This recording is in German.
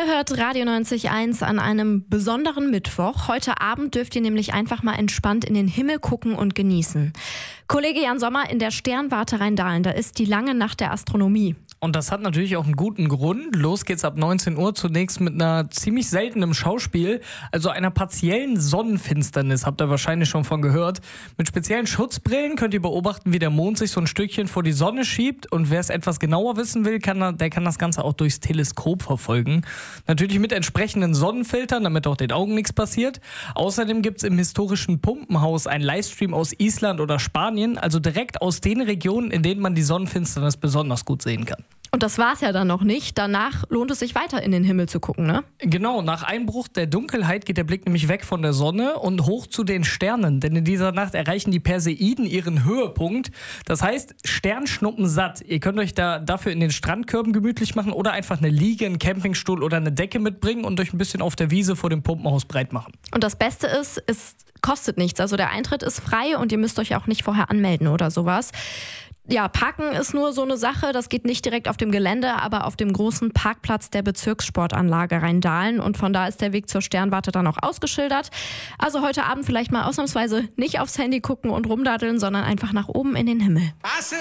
Ihr hört Radio 90.1 an einem besonderen Mittwoch. Heute Abend dürft ihr nämlich einfach mal entspannt in den Himmel gucken und genießen. Kollege Jan Sommer in der Sternwarte Rheindahlen, da ist die lange Nacht der Astronomie. Und das hat natürlich auch einen guten Grund. Los geht's ab 19 Uhr zunächst mit einer ziemlich seltenen Schauspiel, also einer partiellen Sonnenfinsternis, habt ihr wahrscheinlich schon von gehört. Mit speziellen Schutzbrillen könnt ihr beobachten, wie der Mond sich so ein Stückchen vor die Sonne schiebt. Und wer es etwas genauer wissen will, der kann das Ganze auch durchs Teleskop verfolgen. Natürlich mit entsprechenden Sonnenfiltern, damit auch den Augen nichts passiert. Außerdem gibt's im historischen Pumpenhaus einen Livestream aus Island oder Spanien, also direkt aus den Regionen, in denen man die Sonnenfinsternis besonders gut sehen kann. Und das war's ja dann noch nicht. Danach lohnt es sich weiter in den Himmel zu gucken, ne? Genau, nach Einbruch der Dunkelheit geht der Blick nämlich weg von der Sonne und hoch zu den Sternen. Denn in dieser Nacht erreichen die Perseiden ihren Höhepunkt. Das heißt, Sternschnuppen satt. Ihr könnt euch dafür in den Strandkörben gemütlich machen oder einfach eine Liege, einen Campingstuhl oder eine Decke mitbringen und euch ein bisschen auf der Wiese vor dem Pumpenhaus breit machen. Und das Beste ist, es kostet nichts. Also der Eintritt ist frei und ihr müsst euch auch nicht vorher anmelden oder sowas. Ja, Parken ist nur so eine Sache, das geht nicht direkt auf dem Gelände, aber auf dem großen Parkplatz der Bezirkssportanlage Rheindahlen und von da ist der Weg zur Sternwarte dann auch ausgeschildert. Also heute Abend vielleicht mal ausnahmsweise nicht aufs Handy gucken und rumdaddeln, sondern einfach nach oben in den Himmel.